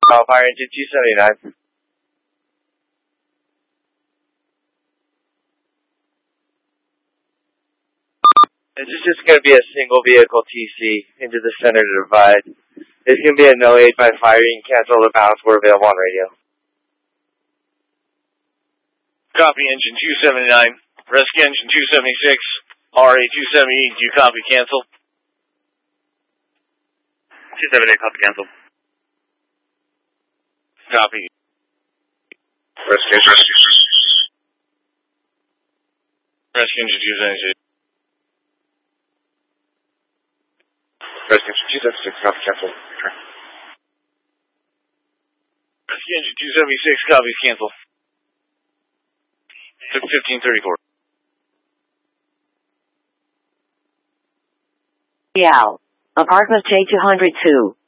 Fire engine 279. This is just going to be a single vehicle TC into the center to divide. It's going to be a no aid by fire. You can cancel the balance where available on radio. Copy engine 279. Rescue engine 276. RA 278. Do you copy cancel? 278, copy cancel. Copy. Rescue engine 276. Rescue engine 276, copy cancel. Rescue engine 276, copies cancel. 1534. Yeah. Apartment J202.